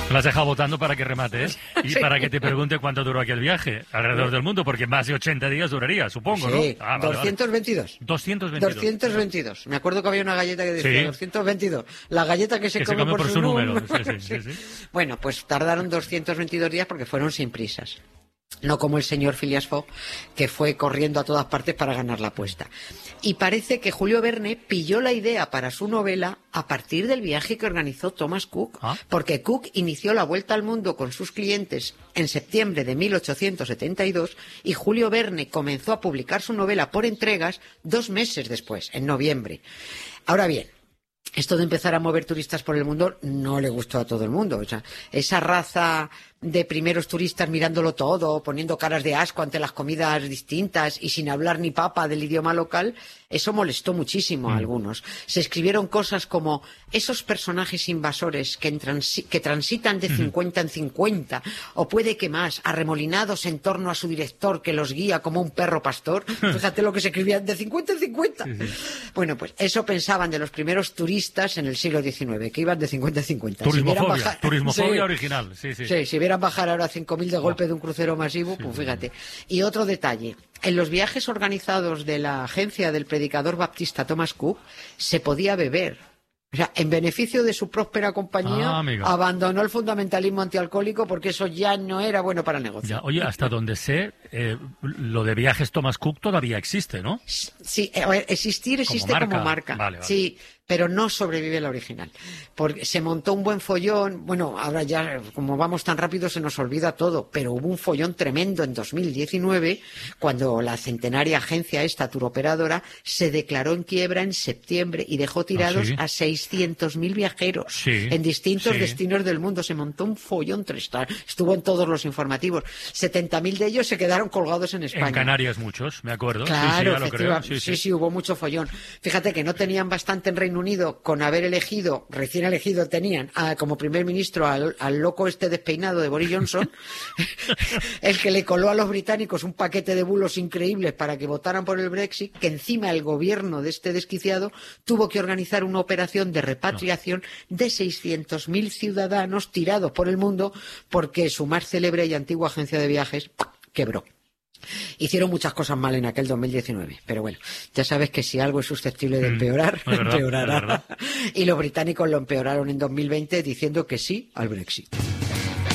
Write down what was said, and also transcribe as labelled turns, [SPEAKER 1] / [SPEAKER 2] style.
[SPEAKER 1] Lo has dejado votando para que remates y sí, para que te pregunte cuánto duró aquel viaje alrededor del mundo, porque más de 80 días duraría, supongo,
[SPEAKER 2] sí,
[SPEAKER 1] ¿no?
[SPEAKER 2] Ah, vale, 222.
[SPEAKER 1] Vale. 222.
[SPEAKER 2] 222. Me acuerdo que había una galleta que decía, sí, 222. La galleta que se come por su número. Sí. Bueno, pues tardaron 222 días porque fueron sin prisas. No como el señor Phileas Fogg, que fue corriendo a todas partes para ganar la apuesta. Y parece que Julio Verne pilló la idea para su novela a partir del viaje que organizó Thomas Cook, porque Cook inició la vuelta al mundo con sus clientes en septiembre de 1872 y Julio Verne comenzó a publicar su novela por entregas 2 meses después, en noviembre. Ahora bien, esto de empezar a mover turistas por el mundo no le gustó a todo el mundo. O sea, esa raza de primeros turistas mirándolo todo, poniendo caras de asco ante las comidas distintas y sin hablar ni papa del idioma local, eso molestó muchísimo a algunos. Se escribieron cosas como esos personajes invasores que transitan de 50 en 50, o puede que más, arremolinados en torno a su director que los guía como un perro pastor. Fíjate lo que se escribían, de 50 en 50. Sí. Bueno, pues eso pensaban de los primeros turistas en el siglo XIX, que iban de 50 en 50.
[SPEAKER 1] Turismofobia original. Sí.
[SPEAKER 2] Si vieran bajar ahora 5.000 de golpe de un crucero masivo, pues fíjate. Y otro detalle, en los viajes organizados de la agencia del predicador baptista Thomas Cook, se podía beber. O sea, en beneficio de su próspera compañía, abandonó el fundamentalismo antialcohólico porque eso ya no era bueno para el negocio.
[SPEAKER 1] Ya, oye, hasta donde sé, lo de viajes Thomas Cook todavía existe, ¿no?
[SPEAKER 2] Sí, existe como marca. Vale. Sí, pero no sobrevive la original. Porque se montó un buen follón. Bueno, ahora ya, como vamos tan rápido, se nos olvida todo. Pero hubo un follón tremendo en 2019, cuando la centenaria agencia esta turoperadora se declaró en quiebra en septiembre y dejó tirados a 600.000 viajeros en distintos destinos del mundo. Se montó un follón tremendo. Estuvo en todos los informativos. 70.000 de ellos se quedaron colgados en España.
[SPEAKER 1] En Canarias muchos, me acuerdo.
[SPEAKER 2] Claro,
[SPEAKER 1] lo creo.
[SPEAKER 2] Sí, hubo mucho follón. Fíjate que no tenían bastante en Reino Unido con haber recién elegido tenían como primer ministro al loco este despeinado de Boris Johnson, el que le coló a los británicos un paquete de bulos increíbles para que votaran por el Brexit, que encima el gobierno de este desquiciado tuvo que organizar una operación de repatriación de 600.000 ciudadanos tirados por el mundo porque su más célebre y antigua agencia de viajes quebró. Hicieron muchas cosas mal en aquel 2019, pero bueno, ya sabes que si algo es susceptible de empeorar, empeorará. Y los británicos lo empeoraron en 2020 diciendo que sí al Brexit.